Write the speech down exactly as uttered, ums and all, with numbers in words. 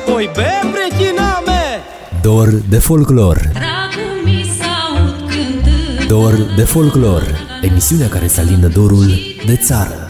Oi be brechiname. Dor de folclor. Dor de folclor, emisiunea care să alină dorul de țară.